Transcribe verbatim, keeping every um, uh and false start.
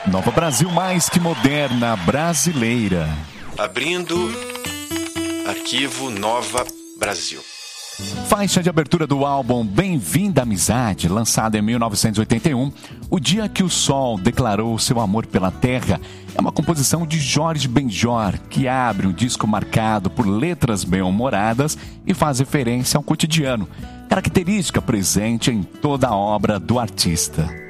Nova Brasil mais que moderna, brasileira. Abrindo arquivo Nova Brasil. Faixa de abertura do álbum Bem-vinda Amizade, lançado em mil novecentos e oitenta e um, o dia que o sol declarou seu amor pela terra, é uma composição de Jorge Benjor, que abre um disco marcado por letras bem-humoradas e faz referência ao cotidiano, característica presente em toda a obra do artista.